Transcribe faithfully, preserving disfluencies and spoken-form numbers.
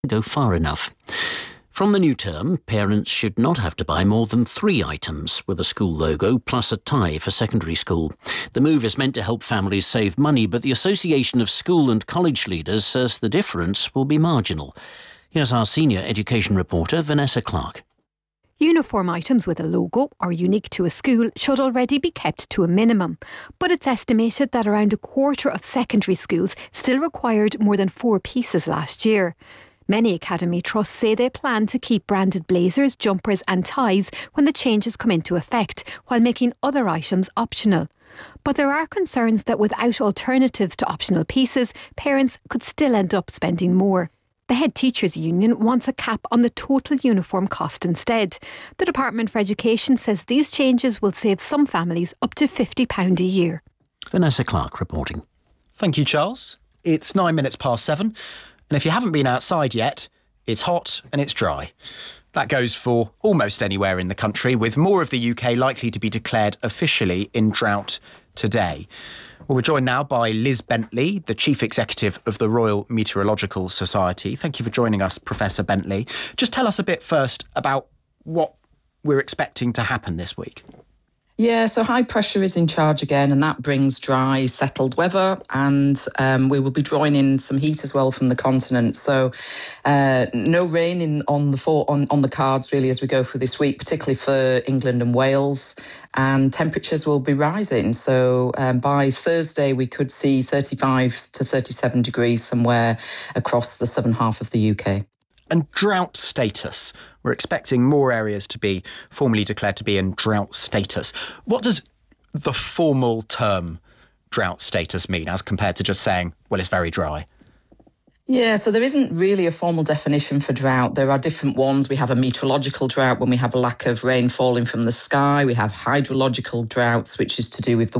go far enough. From the new term, parents should not have to buy more than three items with a school logo plus a tie for secondary school. The move is meant to help families save money, but the Association of School and College Leaders says the difference will be marginal. Here's our senior education reporter, Vanessa Clark. Uniform items with a logo or unique to a school should already be kept to a minimum, but it's estimated that around a quarter of secondary schools still required more than four pieces last year. Many academy trusts say they plan to keep branded blazers, jumpers and ties when the changes come into effect, while making other items optional. But there are concerns that without alternatives to optional pieces, parents could still end up spending more. The Head Teachers Union wants a cap on the total uniform cost instead. The Department for Education says these changes will save some families up to fifty pounds a year. Vanessa Clark reporting. Thank you, Charles. It's nine minutes past seven, and if you haven't been outside yet, it's hot and it's dry. That goes for almost anywhere in the country, with more of the U K likely to be declared officially in drought today. Well, we're joined now by Liz Bentley, the Chief Executive of the Royal Meteorological Society. Thank you for joining us, Professor Bentley. Just tell us a bit first about what we're expecting to happen this week. Yeah, so high pressure is in charge again, and that brings dry, settled weather, and um, we will be drawing in some heat as well from the continent. So uh, no rain in, on the for, on, on the cards really as we go through this week, particularly for England and Wales, and temperatures will be rising. So um, by Thursday we could see thirty-five to thirty-seven degrees somewhere across the southern half of the U K. And drought status. We're expecting more areas to be formally declared to be in drought status. What does the formal term drought status mean as compared to just saying, well, it's very dry? Yeah, so there isn't really a formal definition for drought. There are different ones. We have a meteorological drought when we have a lack of rain falling from the sky. We have hydrological droughts, which is to do with the